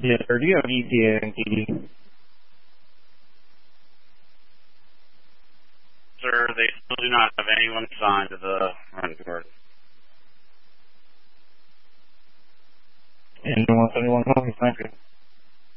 Yes, sir. Do you have ETA and TD? Sir, they still do not have anyone assigned to the run guard. And 171 home, thank you.